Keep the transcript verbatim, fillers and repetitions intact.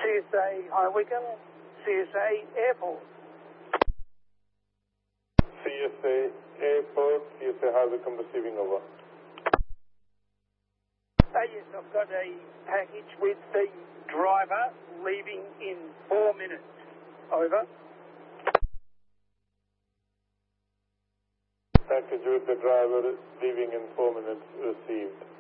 C S A High Wycombe, C S A Airport. C S A Airport, C S A High Wycombe receiving over. Uh, yes, I've got a package with the driver leaving in four minutes. Over. Package with the driver leaving in four minutes received.